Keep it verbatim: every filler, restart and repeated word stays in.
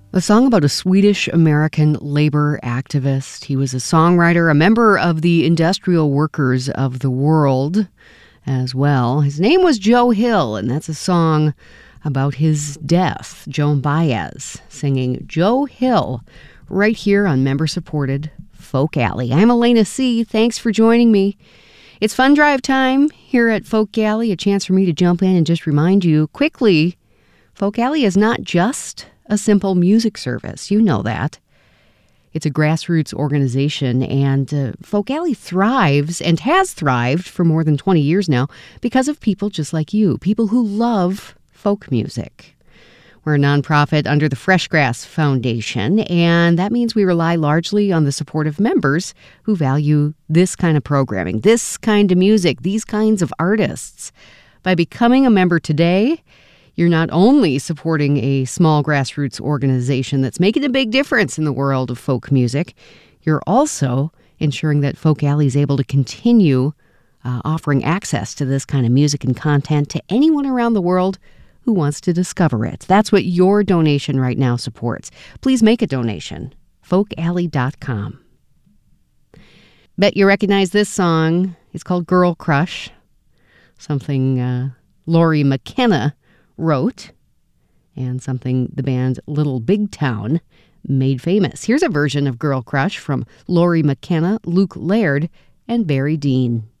A song about a Swedish-American labor activist. He was a songwriter, a member of the Industrial Workers of the World as well. His name was Joe Hill, and that's a song about his death. Joan Baez singing Joe Hill right here on member-supported Folk Alley. I'm Elena C. Thanks for joining me. It's fun drive time here at Folk Alley, a chance for me to jump in and just remind you quickly, Folk Alley is not just a simple music service. You know that. It's a grassroots organization, and uh, Folk Alley thrives and has thrived for more than twenty years now because of people just like you, people who love folk music. We're a nonprofit under the Freshgrass Foundation, and that means we rely largely on the support of members who value this kind of programming, this kind of music, these kinds of artists. By becoming a member today, you're not only supporting a small grassroots organization that's making a big difference in the world of folk music, you're also ensuring that Folk Alley is able to continue uh, offering access to this kind of music and content to anyone around the world who wants to discover it. That's what your donation right now supports. Please make a donation. folk alley dot com. Bet you recognize this song. It's called Girl Crush, something uh, Lori McKenna wrote, and something the band Little Big Town made famous. Here's a version of Girl Crush from Lori McKenna, Luke Laird, and Barry Dean.